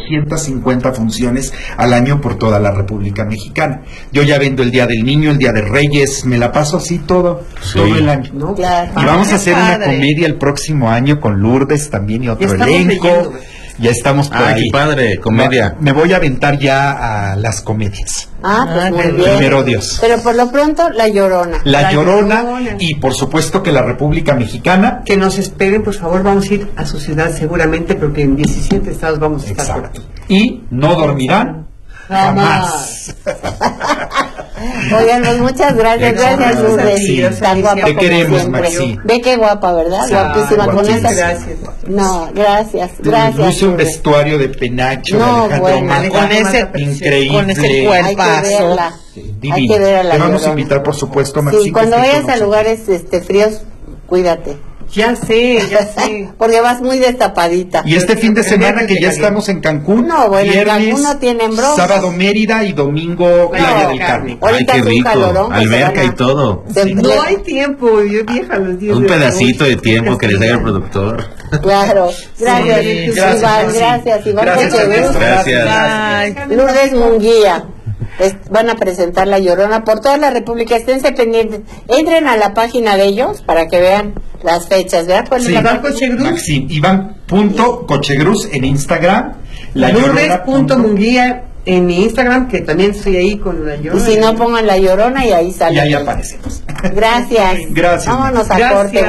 250 funciones al año por toda la República Mexicana. Yo ya vendo el Día del Niño, el Día de Reyes, me la paso así todo el año, ¿no? Claro. Y vamos a hacer una comedia el próximo año con Lourdes también y otro elenco. Ya estamos por aquí. ¡Qué padre! Comedia. Me voy a aventar ya a las comedias. Pues muy bien. Primero Dios. Pero por lo pronto, La Llorona. La Llorona. Y por supuesto que la República Mexicana. Que nos esperen, por favor, vamos a ir a su ciudad seguramente, porque en 17 estados vamos a estar por aquí. Y no dormirán jamás. Oigan, pues muchas gracias. Gracias, Lourdes. Tan guapa Te como queremos, siempre. Maxi. Ve qué guapa, ¿verdad? Guapísima con esa. Gracias. No, gracias. Puse un vestuario de penacho de Alejandro Mata. Con ese increíble. Con ese Hay que cuerpazo. verla. Divino. Hay que ver a La Te vamos a Llorona. invitar, por supuesto, Maxi. Sí, cuando vayas a lugares fríos, cuídate. Ya sé. Porque vas muy destapadita. Y este fin de semana que ya estamos en Cancún, No, bueno, en viernes, Cancún no tienen bronca. sábado Mérida y domingo Playa del Carmen. Ahorita Ay, es qué un rico. calorón que Alberca se van a- y todo. No hay tiempo, yo vieja los días. Un pedacito de tiempo que les haga el productor. Claro. Gracias, Sí, Iván. Maxi. Gracias, Iván. Gracias, Cochegués. Gracias. Lourdes Munguía. Van a presentar La Llorona por toda la República. Esténse pendientes. Entren a la página de ellos para que vean las fechas, ¿verdad? ¿Cuál es Sí, la Iván página? Cochegruz. Maxi, Iván.cochegruz en Instagram. La Llorona. Lourdes.munguía en mi Instagram, que también estoy ahí con La Y Llorona. si no, pongan La Llorona y ahí sale. Y ahí aparecemos. Gracias. Gracias. Vámonos a Gracias. corte.